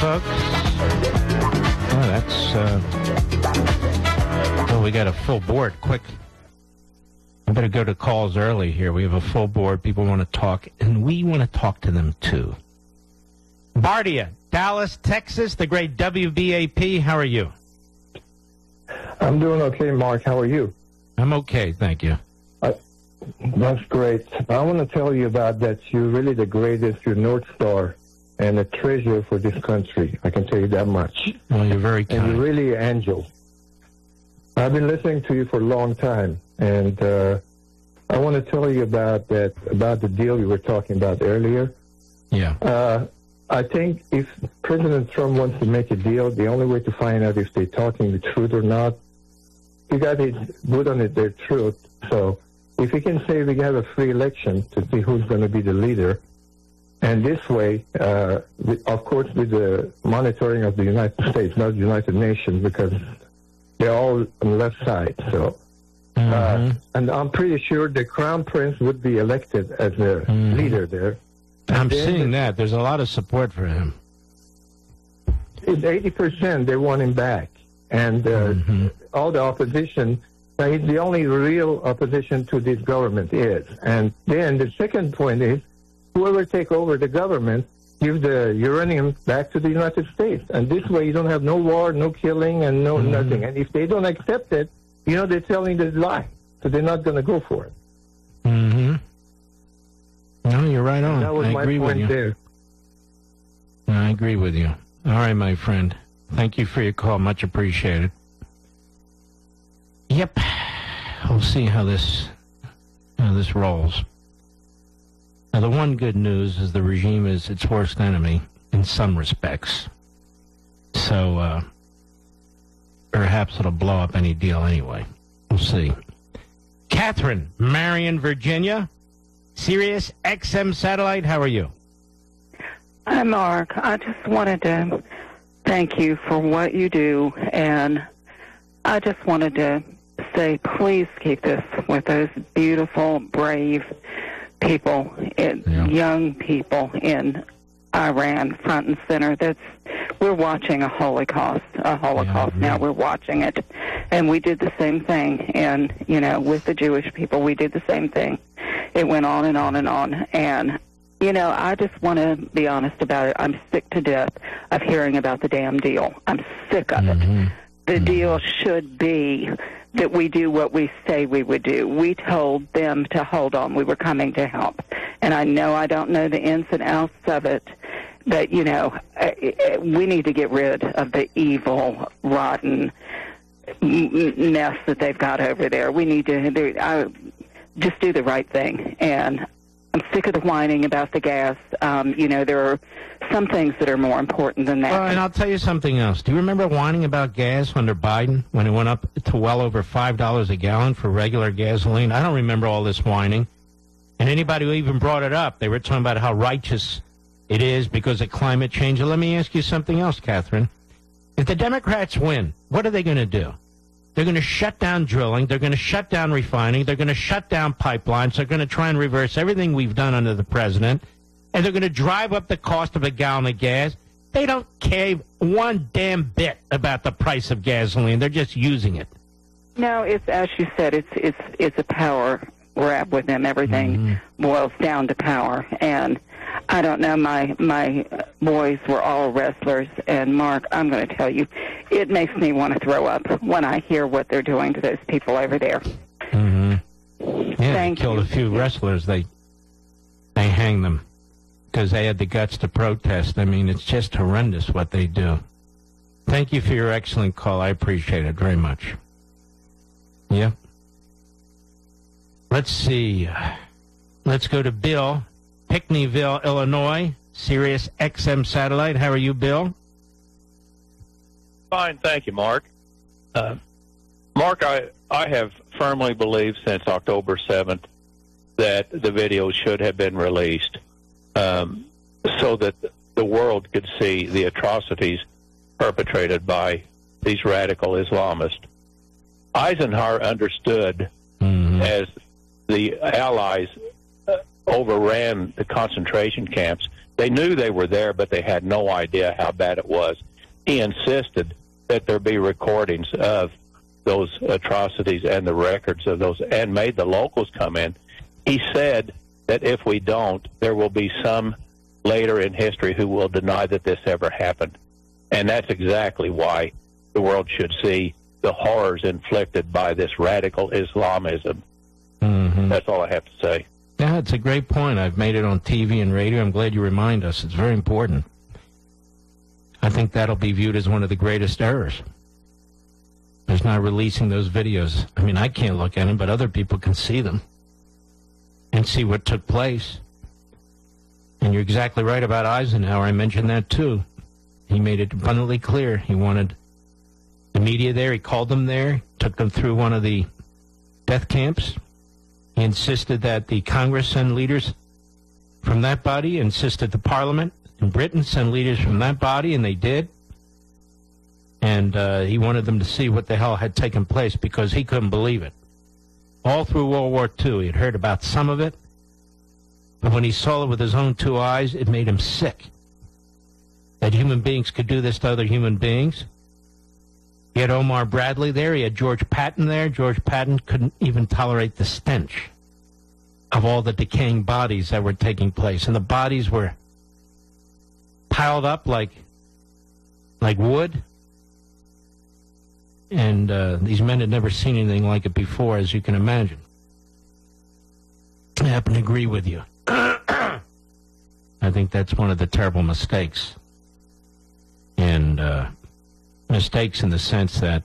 folks. Oh, we got a full board. Quick. I better go to calls early here. We have a full board. People want to talk, and we want to talk to them, too. Bardia, Dallas, Texas, the great WBAP. How are you? I'm doing okay, Mark. How are you? I'm okay, thank you. That's great. I want to tell you about that. You're really the greatest. You're North Star and a treasure for this country. I can tell you that much. Well, you're very kind. And you're really an angel. I've been listening to you for a long time, and I want to tell you about the deal you were talking about earlier. Yeah. I think if President Trump wants to make a deal, the only way to find out if they're talking the truth or not, you got to put on it their truth. So if you can say we have a free election to see who's going to be the leader, and this way, of course, with the monitoring of the United States, not the United Nations, because they're all on the left side. So, and I'm pretty sure the Crown Prince would be elected as the leader there. I'm seeing that. There's a lot of support for him. It's 80%. They want him back. And all the opposition, he's the only real opposition to this government is. And then the second point is, whoever take over the government, give the uranium back to the United States. And this way you don't have no war, no killing, and no nothing. And if they don't accept it, they're telling the lie. So they're not going to go for it. No, you're right on. That was I my agree with point you. there. I agree with you. All right, my friend. Thank you for your call. Much appreciated. Yep. We'll see how this rolls. Now, the one good news is the regime is its worst enemy in some respects. So, perhaps it'll blow up any deal anyway. We'll see. Catherine, Marion, Virginia, Sirius XM Satellite, how are you? Hi, Mark. I just wanted to thank you for what you do, and I just wanted to say please keep this with those beautiful, brave people, young people in Iran, front and center. We're watching a Holocaust now. We're watching it, and we did the same thing. And with the Jewish people, we did the same thing. It went on and on and on. And I just want to be honest about it. I'm sick to death of hearing about the damn deal. I'm sick of it. The deal should be that we do what we say we would do. We told them to hold on. We were coming to help. And I know I don't know the ins and outs of it, but, we need to get rid of the evil, rotten mess that they've got over there. We need to just do the right thing. And I'm sick of the whining about the gas. There are some things that are more important than that. Well, and I'll tell you something else. Do you remember whining about gas under Biden when it went up to well over $5 a gallon for regular gasoline? I don't remember all this whining. And anybody who even brought it up, they were talking about how righteous it is because of climate change. And let me ask you something else, Catherine. If the Democrats win, what are they going to do? They're going to shut down drilling. They're going to shut down refining. They're going to shut down pipelines. They're going to try and reverse everything we've done under the president. And they're going to drive up the cost of a gallon of gas. They don't care one damn bit about the price of gasoline. They're just using it. No, it's as you said. It's a power grab with them. Everything boils down to power. And I don't know. My boys were all wrestlers. And Mark, I'm going to tell you, it makes me want to throw up when I hear what they're doing to those people over there. Yeah, they killed a few wrestlers. They hanged them because they had the guts to protest. I mean, it's just horrendous what they do. Thank you for your excellent call. I appreciate it very much. Yeah. Let's see. Let's go to Bill, Pinckneyville, Illinois, Sirius XM Satellite. How are you, Bill? Fine, thank you, Mark. Mark, I have firmly believed since October 7th that the video should have been released so that the world could see the atrocities perpetrated by these radical Islamists. Eisenhower understood as the Allies overran the concentration camps. They knew they were there, but they had no idea how bad it was. He insisted that there be recordings of those atrocities and the records of those, and made the locals come in. He said that if we don't, there will be some later in history who will deny that this ever happened. And that's exactly why the world should see the horrors inflicted by this radical Islamism. Mm-hmm. That's all I have to say. Yeah, it's a great point. I've made it on TV and radio. I'm glad you remind us. It's very important. I think that'll be viewed as one of the greatest errors. There's not releasing those videos. I mean, I can't look at them, but other people can see them and see what took place. And you're exactly right about Eisenhower. I mentioned that, too. He made it abundantly clear. He wanted the media there. He called them there, took them through one of the death camps. He insisted that the Congress send leaders from that body, insisted the Parliament in Britain send leaders from that body, and they did. And he wanted them to see what the hell had taken place because he couldn't believe it. All through World War II, he had heard about some of it, but when he saw it with his own two eyes, it made him sick. That human beings could do this to other human beings. He had Omar Bradley there. He had George Patton there. George Patton couldn't even tolerate the stench of all the decaying bodies that were taking place. And the bodies were piled up like wood. And these men had never seen anything like it before, as you can imagine. I happen to agree with you. I think that's one of the terrible mistakes. And mistakes in the sense that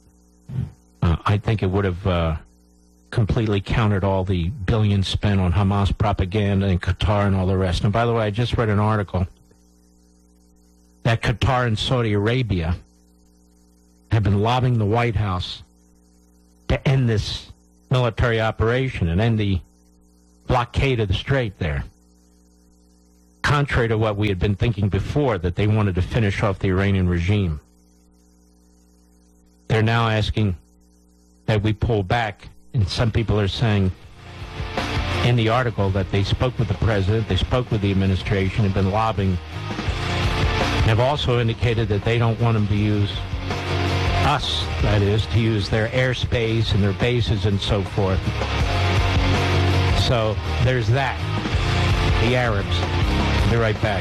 I think it would have completely countered all the billions spent on Hamas propaganda and Qatar and all the rest. And by the way, I just read an article that Qatar and Saudi Arabia have been lobbying the White House to end this military operation and end the blockade of the Strait there. Contrary to what we had been thinking before, that they wanted to finish off the Iranian regime. They're now asking that we pull back, and some people are saying in the article that they spoke with the president, they spoke with the administration, have been lobbying, and have also indicated that they don't want them to use us, that is, to use their airspace and their bases and so forth. So there's that. The Arabs. Be right back.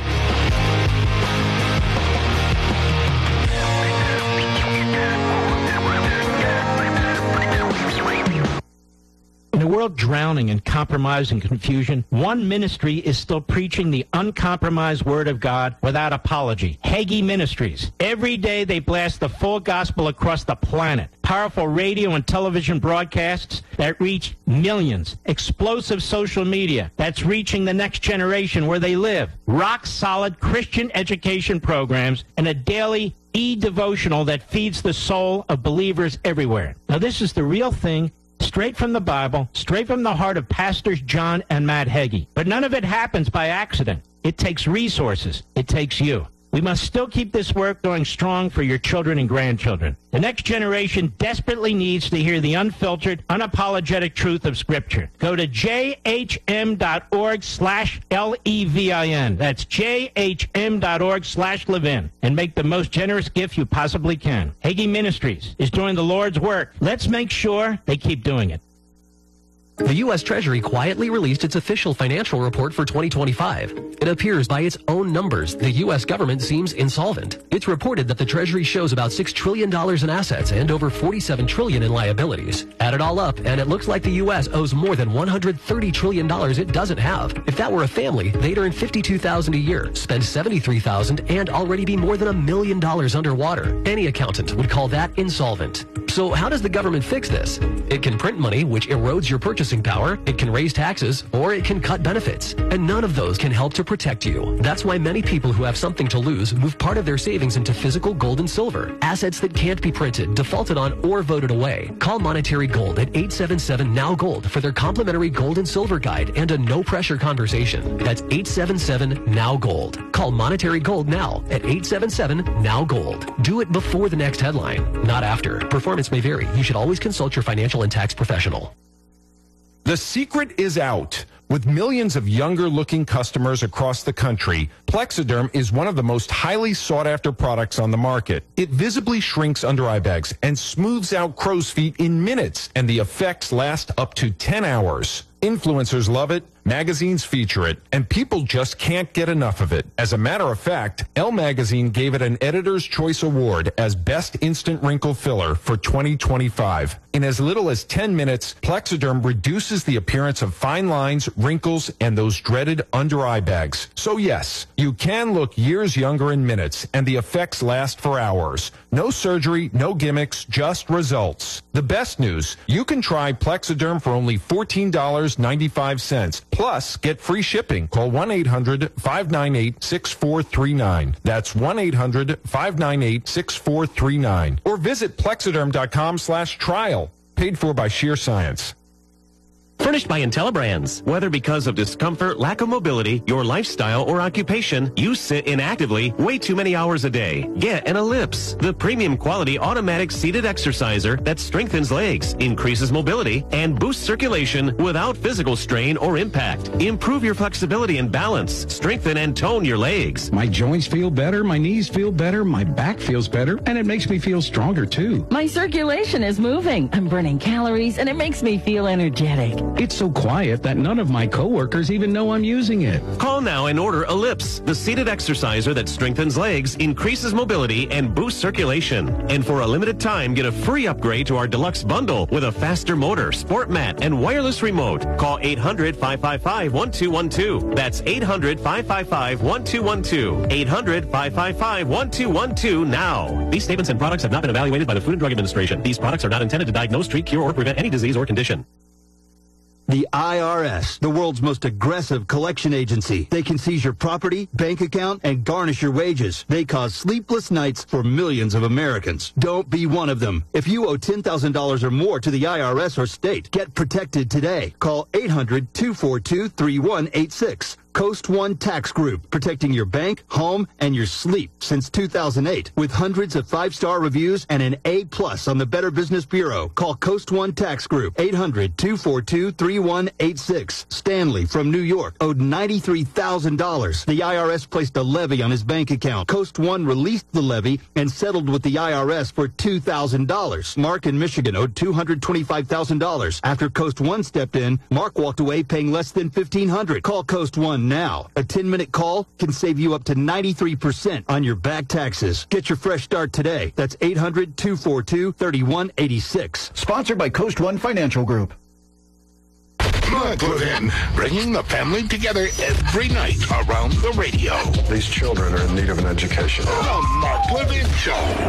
In a world drowning in compromise and confusion, one ministry is still preaching the uncompromised word of God without apology. Hagee Ministries. Every day they blast the full gospel across the planet. Powerful radio and television broadcasts that reach millions. Explosive social media that's reaching the next generation where they live. Rock-solid Christian education programs and a daily e-devotional that feeds the soul of believers everywhere. Now, this is the real thing. Straight from the Bible, straight from the heart of Pastors John and Matt Hagee. But none of it happens by accident. It takes resources. It takes you. We must still keep this work going strong for your children and grandchildren. The next generation desperately needs to hear the unfiltered, unapologetic truth of Scripture. Go to jhm.org/LEVIN. That's jhm.org/Levin. And make the most generous gift you possibly can. Hagee Ministries is doing the Lord's work. Let's make sure they keep doing it. The U.S. Treasury quietly released its official financial report for 2025. It appears by its own numbers the U.S. government seems insolvent. It's reported that the Treasury shows about $6 trillion in assets and over $47 trillion in liabilities. Add it all up, and it looks like the U.S. owes more than $130 trillion it doesn't have. If that were a family, they'd earn $52,000 a year, spend $73,000, and already be more than $1 million underwater. Any accountant would call that insolvent. So how does the government fix this? It can print money, which erodes your purchasing power, it can raise taxes, or it can cut benefits. And none of those can help to protect you. That's why many people who have something to lose move part of their savings into physical gold and silver, assets that can't be printed, defaulted on, or voted away. Call Monetary Gold at 877-NOW-GOLD for their complimentary gold and silver guide and a no-pressure conversation. That's 877-NOW-GOLD. Call Monetary Gold now at 877-NOW-GOLD. Do it before the next headline, not after. Performance may vary. You should always consult your financial and tax professional. The secret is out. With millions of younger-looking customers across the country, Plexiderm is one of the most highly sought-after products on the market. It visibly shrinks under-eye bags and smooths out crow's feet in minutes, and the effects last up to 10 hours. Influencers love it, magazines feature it, and people just can't get enough of it. As a matter of fact, Elle Magazine gave it an Editor's Choice Award as Best Instant Wrinkle Filler for 2025. In as little as 10 minutes, Plexiderm reduces the appearance of fine lines, wrinkles, and those dreaded under-eye bags. So yes, you can look years younger in minutes, and the effects last for hours. No surgery, no gimmicks, just results. The best news, you can try Plexiderm for only $14.95. Plus, get free shipping. Call 1-800-598-6439. That's 1-800-598-6439. Or visit Plexiderm.com/trial. Paid for by Sheer Science. Furnished by IntelliBrands. Whether because of discomfort, lack of mobility, your lifestyle, or occupation, you sit inactively way too many hours a day. Get an Ellipse, the premium quality automatic seated exerciser that strengthens legs, increases mobility, and boosts circulation without physical strain or impact. Improve your flexibility and balance. Strengthen and tone your legs. My joints feel better, my knees feel better, my back feels better, and it makes me feel stronger too. My circulation is moving. I'm burning calories, and it makes me feel energetic. It's so quiet that none of my coworkers even know I'm using it. Call now and order Ellipse, the seated exerciser that strengthens legs, increases mobility, and boosts circulation. And for a limited time, get a free upgrade to our deluxe bundle with a faster motor, sport mat, and wireless remote. Call 800-555-1212. That's 800-555-1212. 800-555-1212 now. These statements and products have not been evaluated by the Food and Drug Administration. These products are not intended to diagnose, treat, cure, or prevent any disease or condition. The IRS, the world's most aggressive collection agency. They can seize your property, bank account, and garnish your wages. They cause sleepless nights for millions of Americans. Don't be one of them. If you owe $10,000 or more to the IRS or state, get protected today. Call 800-242-3186. Coast One Tax Group, protecting your bank, home, and your sleep since 2008. With hundreds of 5-star reviews and an A+ on the Better Business Bureau. Call Coast One Tax Group, 800-242-3186. Stanley from New York owed $93,000. The IRS placed a levy on his bank account. Coast One released the levy and settled with the IRS for $2,000. Mark in Michigan owed $225,000. After Coast One stepped in, Mark walked away paying less than $1,500. Call Coast One now. A 10-minute call can save you up to 93% on your back taxes. Get your fresh start today. That's 800-242-3186. Sponsored by Coast One Financial Group. Mark Levin, bringing the family together every night around the radio. These children are in need of an education. The Mark Levin Show.